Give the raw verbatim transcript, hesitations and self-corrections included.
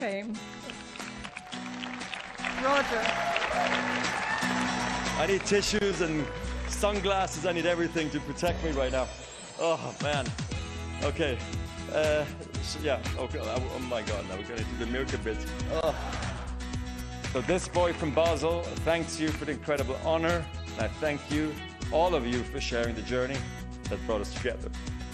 Fame. Roger. I need tissues and sunglasses. I need everything to protect me right now. Oh, man. Okay. Uh, so yeah. Okay. Oh, my God. Now we're going to do the milk a bit. Oh. So this boy from Basel thanks you for the incredible honor. And I thank you, all of you, for sharing the journey that brought us together.